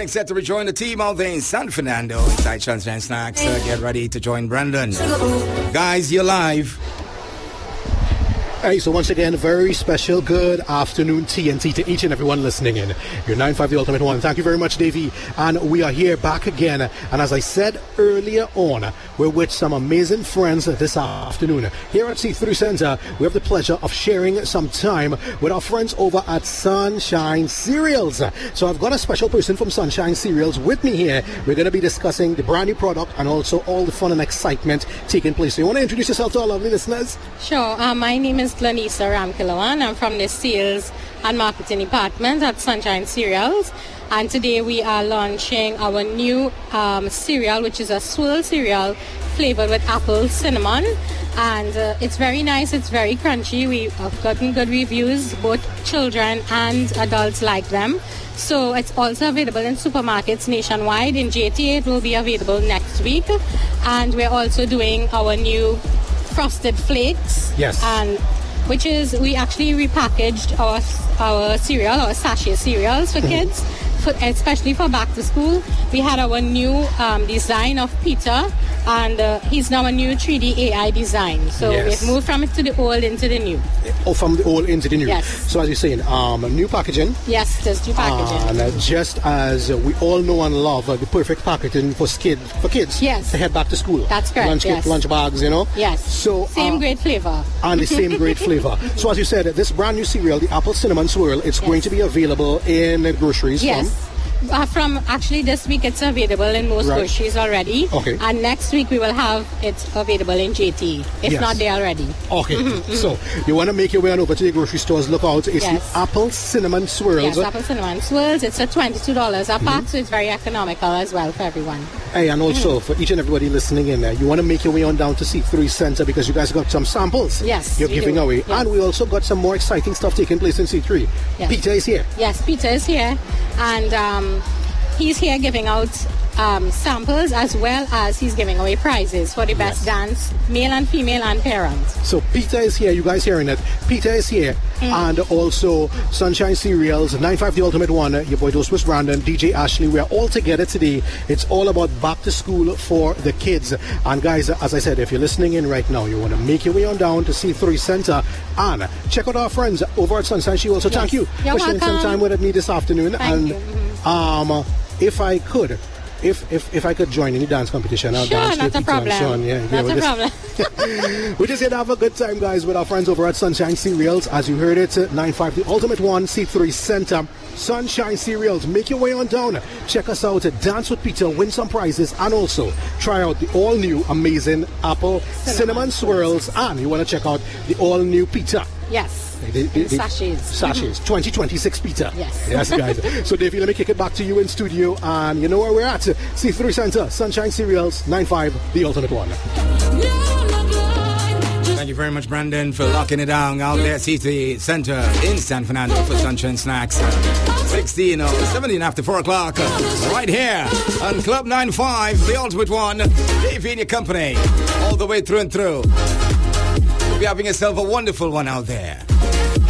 Getting set to rejoin the team out there in San Fernando inside Sunshine Snacks. Get ready to join Brandon. Guys, you're live. Hey, so once again, very special good afternoon TNT to each and everyone listening in. Your 9-5 The Ultimate One. Thank you very much, Davey. And we are here back again. And as I said earlier on, we're with some amazing friends this afternoon. Here at C3 Center, we have the pleasure of sharing some time with our friends over at Sunshine Cereals. So I've got a special person from Sunshine Cereals with me here. We're going to be discussing the brand new product and also all the fun and excitement taking place. So you want to introduce yourself to our lovely listeners? Sure. My name is Glenisa Ramkilawan. I'm from the sales and marketing department at Sunshine Cereals, and today we are launching our new cereal, which is a swirl cereal flavored with apple cinnamon, and it's very nice. It's very crunchy. We have gotten good reviews. Both children and adults like them. So it's also available in supermarkets nationwide. In JTA it will be available next week, and we're also doing our new Frosted Flakes. Yes. And which is, we actually repackaged our cereal, our sachet cereals for kids, especially for back to school. We had our new design of Peter, and he's now a new 3D AI design. So we've moved from it to the old into the new. Oh, from the old into the new. Yes. So as you're saying, new packaging. Yes, there's new packaging. And just as we all know and love the perfect packaging for kids. Yes. To head back to school. That's correct. Lunch bags, you know. Yes. So same great flavor. And the same great flavor. So as you said, this brand new cereal, the apple cinnamon swirl, it's going to be available in groceries. Yes. From actually this week it's available in most groceries already. Okay. And next week we will have it available in JT, if not there already. Okay. So you want to make your way on over to the grocery stores. Look out. It's the apple cinnamon swirls. Yes, apple cinnamon swirls. It's at $22 a pack, so it's very economical as well for everyone. Hey, and also for each and everybody listening in there, you want to make your way on down to C3 Center because you guys got some samples. Yes, you're giving away. Yes. And we also got some more exciting stuff taking place in C3. Yes. Peter is here. Yes, Peter is here. And he's here giving out samples, as well as he's giving away prizes for the best dance, male and female and parents. So Peter is here, you guys hearing it. Peter is here, and also Sunshine Cereals, 9-5 The Ultimate One, your boy Dosmus Brandon, DJ Ashley. We're all together today. It's all about back to school for the kids. And guys, as I said, if you're listening in right now, you want to make your way on down to C3 Center and check out our friends over at Sunshine Cereals. So thank you for sharing some time with me this afternoon. Thank you. If I could, if I could join any dance competition, I'll dance with Peter and Sean. Not a problem. We're just here to have a good time, guys, with our friends over at Sunshine Cereals. As you heard it, 9-5 The Ultimate One, C3 Center. Sunshine Cereals, make your way on down. Check us out, dance with Peter, win some prizes, and also try out the all-new amazing apple cinnamon swirls. And you want to check out the all-new Peter. Yes. The sachets. 2026 Peter. Yes. Yes, guys. So, Davey, let me kick it back to you in studio. And you know where we're at. C3 Center, Sunshine Cereals, 9-5, The Ultimate One. Thank you very much, Brandon, for locking it down out there. C3 Center in San Fernando for Sunshine Snacks. 17 after 4 o'clock. Right here on Club 9-5, The Ultimate One. Davey in your company. All the way through and through. Hope you're having yourself a wonderful one out there.